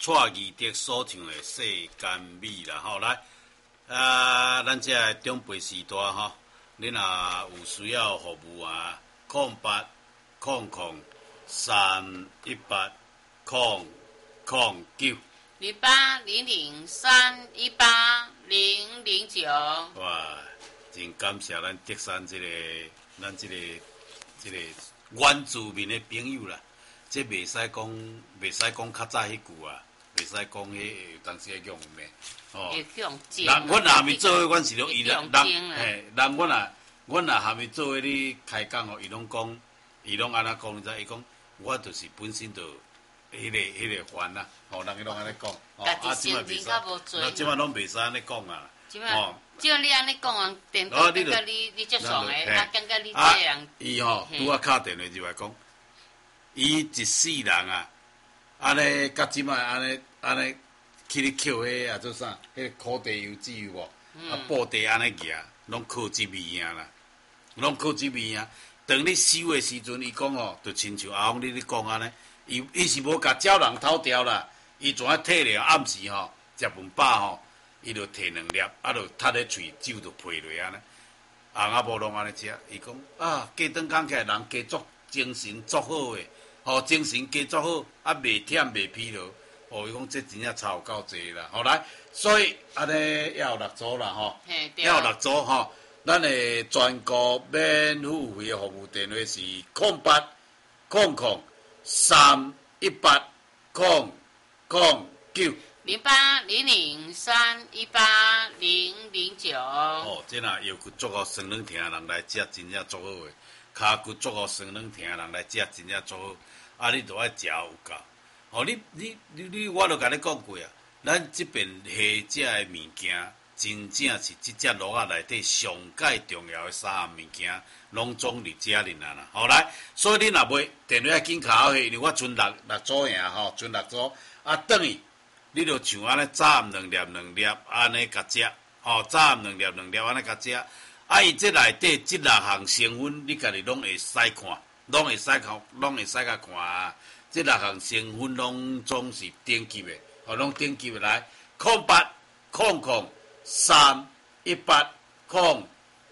蔡义德所唱的《世间美》啦，吼来，咱这个长辈时代吼，你若有需要服务啊，0800318009。 0800318009。 哇，真感谢咱德山咱这个原住民的朋友啦。这袂使讲较早迄句啊，袂使讲迄当时的用的哦。人阮若还没做伙，阮是拢伊人嘿，人阮若还没做伙，你开讲哦，伊拢安怎讲？你知？伊讲我就是本身就迄个烦呐，吼，人伊拢安尼讲。 家己先人较无做， 即摆拢袂使安尼讲啊。 哦，只要你安尼讲啊，电话感觉你接爽的，感觉你这样。 伊吼拄啊敲电话入来讲。伊一世人啊，安尼甲即摆安尼去咧捡迄啊做啥？迄苦地油脂有无？啊布地安尼举，拢靠即味啊啦，拢靠即味啊。当你收的时阵，伊讲哦，就亲像阿峰你咧讲安尼，伊是无甲鸟人偷掉啦，伊怎啊摕了暗时吼食饭饱吼，伊就摕2粒，啊就踢咧喙，酒就配落安尼。翁仔某拢安尼食，伊讲啊，加顿讲起来人加足精神足好诶。精神加足好，啊，袂忝袂疲劳。伊讲这真正差有够济啦。来，所以安尼也有6组啦，也有6组吼。咱的全国免付费的服务电话是0800318009。 0800318009。 这若腰骨足够酸软疼人来食，真正足好诶。骹骨足够酸软疼人来食，真正足好。你着爱食有够。我著甲你讲过啊，咱即边下食的物件，真正是即只落仔内底上界重要的3项物件，拢总伫遮里啦。来，所以你若买电话紧卡好，因为我剩六组尔剩6组。等于你着像安尼早暗2粒安尼甲食，早暗2粒安尼甲食。伊这内底这6项成分，你家己拢会使看，拢会使甲看啊。这6项成分拢总是顶级的，拢顶级的来。0800318009。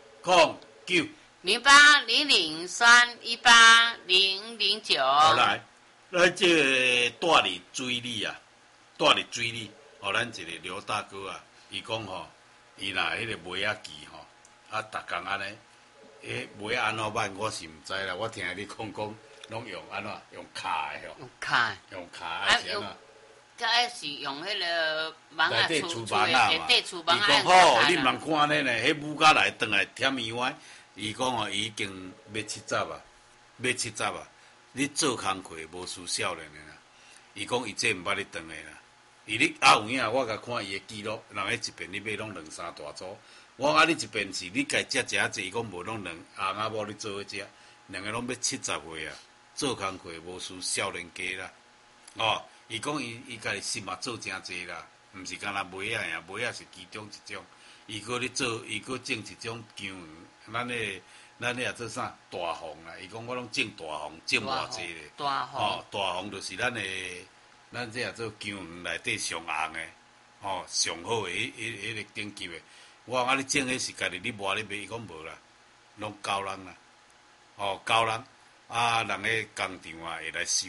0800318009。 好来，咱这大理水里啊，咱一个刘大哥啊，伊讲伊若迄个梅仔记逐工安尼，梅仔安怎办？我是毋知啦。我听你讲，拢用安怎？用卡的用卡还是安怎？ 还是用迄个网啊， 内底厨房啊嘛。伊讲你毋通看安尼呢？迄母甲来转来忝伊歪。伊讲伊已经要70啊，你做工课无输少年的啦。伊讲伊这毋捌你转的啦。伊你有影，我甲看伊的记录，人迄一遍你买拢2-3大组。我你一遍是你家食济，伊讲无拢翁仔某你做伙食，2个拢要70岁啊，做工课无输少年家啦。伊讲伊家己心嘛做诚济啦，毋是干那梅仔呀，梅仔是其中一种。伊搁整一种姜黄，咱咧也做啥大黄啦？伊讲我拢种大黄，种偌济咧。大黄就是咱这也做姜黄内底上红的，上好的迄个顶级的。我讲你种迄是家己你磨咧卖，伊讲无啦，拢交人啦，交人人咧工厂啊会来收，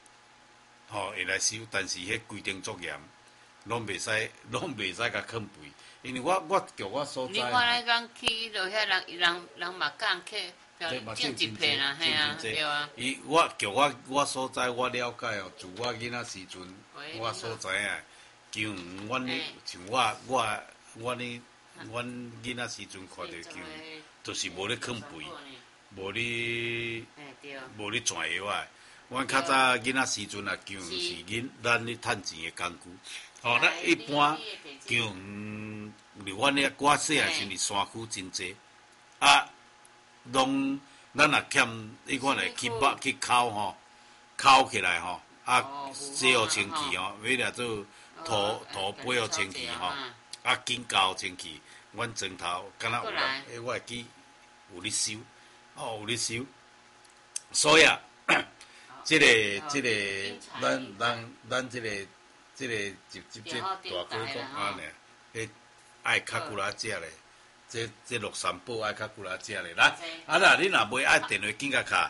但是迄规定作严，拢袂使甲坑肥，因为我叫我所在。 你看咱讲去落遐人嘛讲去，种一片啊，嘿啊，对啊。 我叫我所在，我了解自我囡仔时阵，我所知影，姜黄，像阮囡仔时阵看到姜，就是无咧坑肥，无咧传药啊。阮较早囡仔时阵啊，姜黄是咱咧趁钱的工具。咱一般姜黄，我细汉时伫山区真济，拢咱若欠，你看咧去烤烤起来洗互清气要来做土杯互清气紧交清气。阮砖头敢若有人，我会记有咧收，有咧收。所以这个咱这个即个这大哥讲安尼，迄爱较久啦食咧，这乐山堡爱较久啦食咧。来，啊啦，你若买爱电话紧甲卡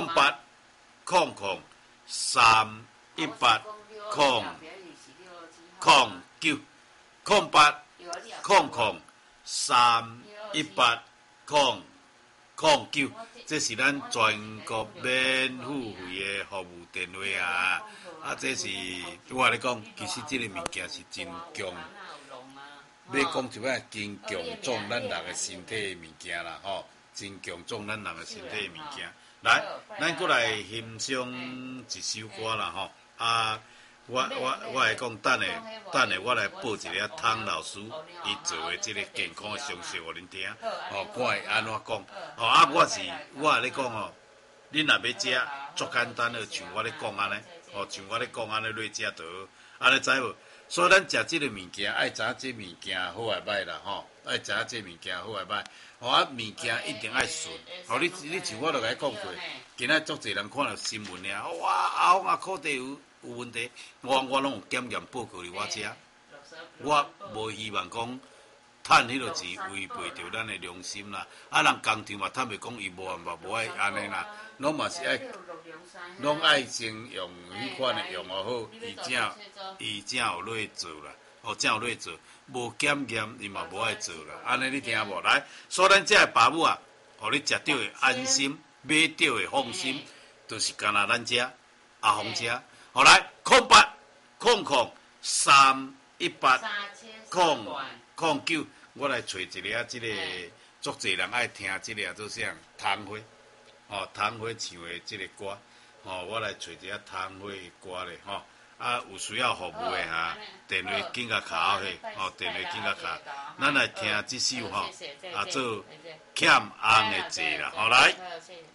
080038003800，这是咱全国免付费的服务电话啊！啊，这是我咧讲，其实这个物件是真强。要讲一摆真强壮咱人的身体的物件啦，吼，真强壮咱人的身体的物件。来，咱过来欣赏一首歌啦，吼。啊，我会讲，等下我来播一个汤老师伊做的这个健康的常识互恁听，吼，看会安怎讲。吼，啊，我咧讲吼，恁若要食，足简单的，像我咧讲安尼，吼，像我咧讲安尼来食就好，安尼知无？所以咱食即个物件，爱知影即物件好还歹啦，吼，爱知影即物件好还歹。吼啊，物件一定爱顺。吼，你像我著甲你讲过，今仔足侪人看到新闻尔，哇，后啊课题有问题，我拢有检验报告伫我遮。我无希望讲趁迄落钱违背着咱的良心啦。啊，人工厂嘛，坦白讲，伊无爱安尼啦，拢嘛是爱。拢爱先用迄款的用好，伊正有落做啦，哦，正有落做，无检验伊嘛无爱做啦，安尼你听无？来，所以咱这个爸母啊，互你食到的安心，买到的放心，就是干那咱遮阿红遮，好来0800380009，我来找一个即个，足侪人爱听即个做啥？汤花，哦，汤花唱的即个歌。吼，我来找一下汤花的歌咧，吼，啊，有需要服务的哈，电话紧甲卡嘿，吼，电话紧甲卡，咱来听即首吼，啊，做欠红的节啦，好来。